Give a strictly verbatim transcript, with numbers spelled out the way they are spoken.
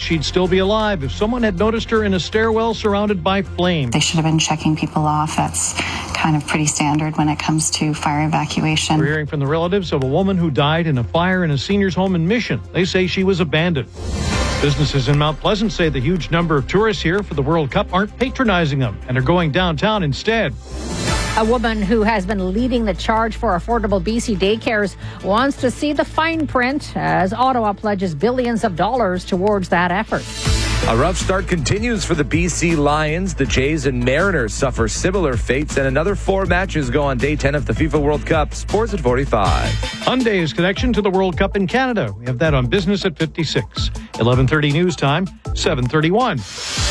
she'd still be alive if someone had noticed her in a stairwell surrounded by flames. They should have been checking people off. That's kind of pretty standard when it comes to fire evacuation. We're hearing from the relatives of a woman who died in a fire in a senior's home in Mission. They say she was abandoned. Businesses in Mount Pleasant say the huge number of tourists here for the World Cup aren't patronizing them and are going downtown instead. A woman who has been leading the charge for affordable B C daycares wants to see the fine print as Ottawa pledges billions of dollars towards that effort. A rough start continues for the B C Lions. The Jays and Mariners suffer similar fates, and another four matches go on day ten of the FIFA World Cup. Sports at forty-five. Hyundai's connection to the World Cup in Canada. We have that on Business at fifty-six. eleven thirty news time, seven thirty-one.